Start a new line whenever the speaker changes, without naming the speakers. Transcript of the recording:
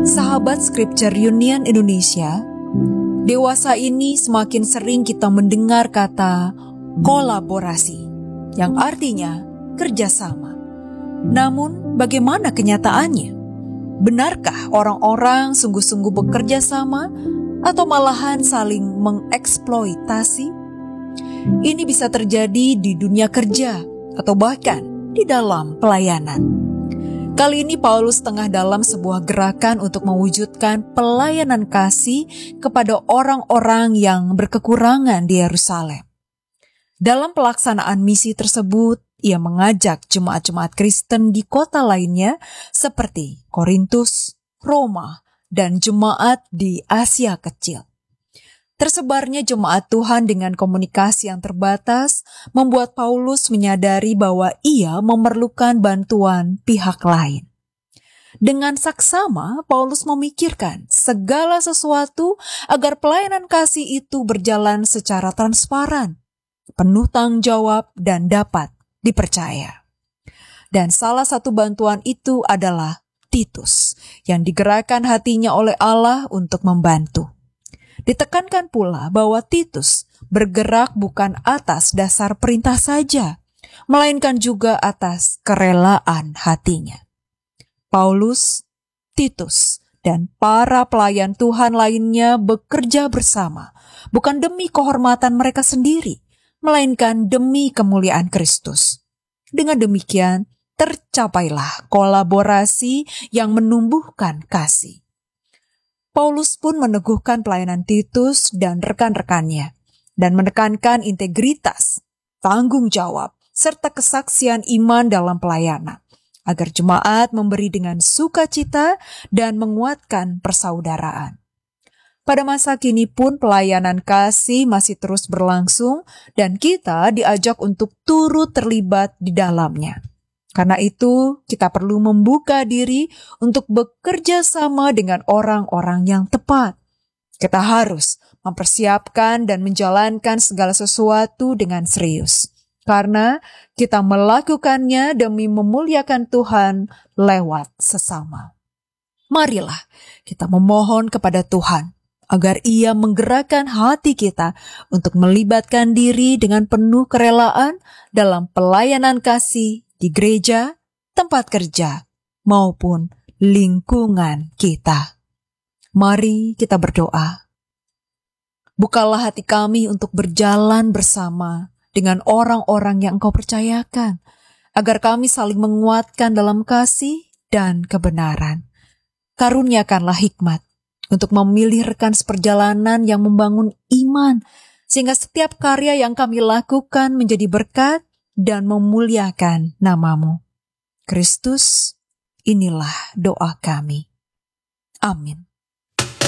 Sahabat Scripture Union Indonesia, dewasa ini semakin sering kita mendengar kata kolaborasi, yang artinya kerjasama. Namun, bagaimana kenyataannya? Benarkah orang-orang sungguh-sungguh bekerja sama atau malahan saling mengeksploitasi? Ini bisa terjadi di dunia kerja atau bahkan di dalam pelayanan. Kali ini Paulus tengah dalam sebuah gerakan untuk mewujudkan pelayanan kasih kepada orang-orang yang berkekurangan di Yerusalem. Dalam pelaksanaan misi tersebut, ia mengajak jemaat-jemaat Kristen di kota lainnya seperti Korintus, Roma, dan jemaat di Asia Kecil. Tersebarnya jemaat Tuhan dengan komunikasi yang terbatas membuat Paulus menyadari bahwa ia memerlukan bantuan pihak lain. Dengan saksama, Paulus memikirkan segala sesuatu agar pelayanan kasih itu berjalan secara transparan, penuh tanggung jawab, dan dapat dipercaya. Dan salah satu bantuan itu adalah Titus, yang digerakkan hatinya oleh Allah untuk membantu. Ditekankan pula bahwa Titus bergerak bukan atas dasar perintah saja, melainkan juga atas kerelaan hatinya. Paulus, Titus, dan para pelayan Tuhan lainnya bekerja bersama, bukan demi kehormatan mereka sendiri, melainkan demi kemuliaan Kristus. Dengan demikian, tercapailah kolaborasi yang menumbuhkan kasih. Paulus pun meneguhkan pelayanan Titus dan rekan-rekannya, dan menekankan integritas, tanggung jawab, serta kesaksian iman dalam pelayanan, agar jemaat memberi dengan sukacita dan menguatkan persaudaraan. Pada masa kini pun pelayanan kasih masih terus berlangsung, dan kita diajak untuk turut terlibat di dalamnya. Karena itu, kita perlu membuka diri untuk bekerja sama dengan orang-orang yang tepat. Kita harus mempersiapkan dan menjalankan segala sesuatu dengan serius. Karena kita melakukannya demi memuliakan Tuhan lewat sesama. Marilah kita memohon kepada Tuhan agar Ia menggerakkan hati kita untuk melibatkan diri dengan penuh kerelaan dalam pelayanan kasih di gereja, tempat kerja, maupun lingkungan kita. Mari kita berdoa. Bukalah hati kami untuk berjalan bersama dengan orang-orang yang Engkau percayakan, agar kami saling menguatkan dalam kasih dan kebenaran. Karuniakanlah hikmat untuk memilih rekan seperjalanan yang membangun iman, sehingga setiap karya yang kami lakukan menjadi berkat dan memuliakan nama-Mu. Kristus, inilah doa kami. Amin.